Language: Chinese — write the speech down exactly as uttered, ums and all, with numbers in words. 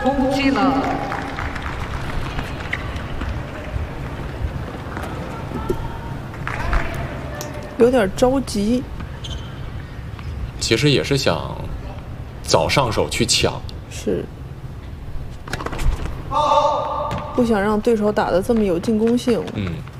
攻击了。 有点着急。 其实也是想早上手去抢， 是。不想让对手打得这么有进攻性。 嗯。